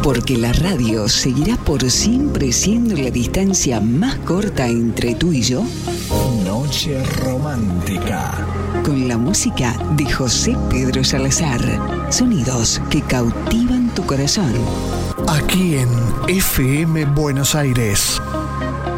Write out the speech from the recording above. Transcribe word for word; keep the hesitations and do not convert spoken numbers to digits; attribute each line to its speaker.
Speaker 1: Porque la radio seguirá por siempre siendo la distancia más corta entre tú y yo.
Speaker 2: Noche romántica.
Speaker 1: Con la música de José Pedro Salazar. Sonidos que cautivan tu corazón.
Speaker 2: Aquí en F M Buenos Aires.